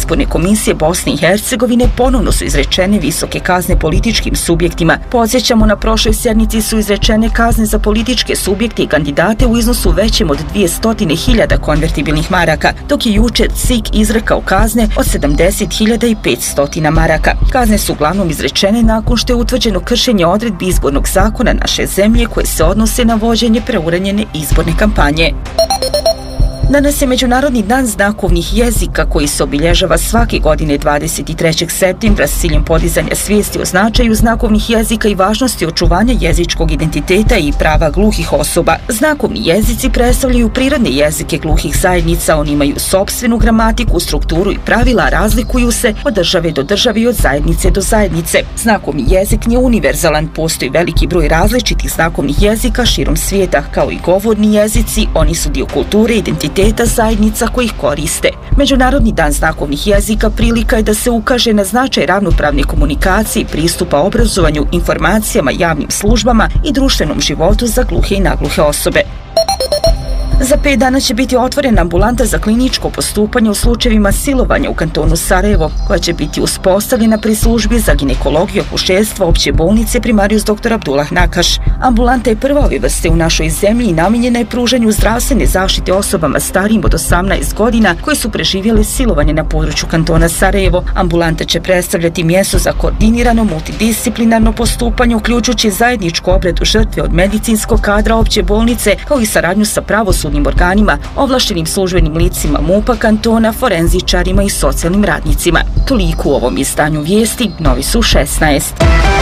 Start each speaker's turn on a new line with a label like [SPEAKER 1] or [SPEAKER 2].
[SPEAKER 1] izborne komisije Bosne i Hercegovine ponovno su izrečene visoke kazne političkim subjektima. Podsjećamo, na prošloj sjednici su izrečene kazne za političke subjekte i kandidate u iznosu većem od 200.000 konvertibilnih maraka, dok je jučer CIK izrekao kazne od 70.500 maraka. Kazne su uglavnom izrečene nakon što je utvrđeno kršenje odredbi izbornog zakona naše zemlje koje se odnose na vođenje preuranjene izborne kampanje. Danas je Međunarodni dan znakovnih jezika koji se obilježava svake godine 23. septembra s ciljem podizanja svijesti o značaju znakovnih jezika i važnosti očuvanja jezičkog identiteta i prava gluhih osoba. Znakovni jezici predstavljaju prirodne jezike gluhih zajednica, oni imaju sopstvenu gramatiku, strukturu i pravila, razlikuju se od države do države i od zajednice do zajednice. Znakovni jezik nije univerzalan, postoji veliki broj različitih znakovnih jezika širom svijeta, kao i govorni jezici, oni su dio kulture, identiteta zajednica koji ih koriste. Međunarodni dan znakovnih jezika prilika je da se ukaže na značaj ravnopravne komunikacije i pristupa obrazovanju, informacijama, javnim službama i društvenom životu za gluhe i nagluhe osobe. Za 5 dana će biti otvorena ambulanta za kliničko postupanje u slučajevima silovanja u kantonu Sarajevo, koja će biti uspostavljena pri službi za ginekologiju akušerstva opće bolnice Primarius dr. Abdullah Nakaš. Ambulanta je prva ove vrste u našoj zemlji i namijenjena je pružanju zdravstvene zaštite osobama starijim od 18 godina koje su preživjele silovanje na području kantona Sarajevo. Ambulanta će predstavljati mjesto za koordinirano multidisciplinarno postupanje, uključujući zajedničku obradu žrtve od medicinskog kadra opće bolnice, kao i saradnju sa pravosudnim organima, ovlaštenim službenim licima MUP-a kantona, forenzičarima i socijalnim radnicima. Toliko u ovom izdanju vijesti, Novi su 16.